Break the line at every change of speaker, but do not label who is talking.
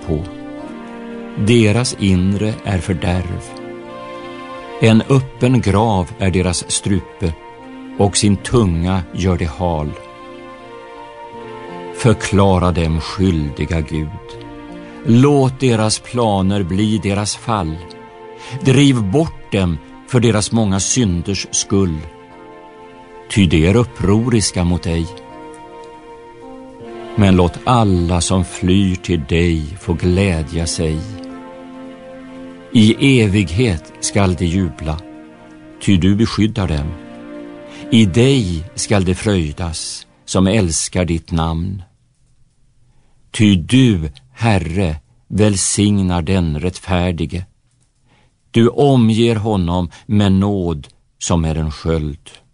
på. Deras inre är fördärv. En öppen grav är deras strupe, och sin tunga gör det hal. Förklara dem skyldiga, Gud. Låt deras planer bli deras fall. Driv bort dem för deras många synders skull. Ty de är upproriska mot dig. Men låt alla som flyr till dig få glädja sig. I evighet skall de jubla, ty du beskyddar dem. I dig skall de fröjdas som älskar ditt namn. Ty du, Herre, välsignar den rättfärdige. Du omger honom med nåd som är en sköld.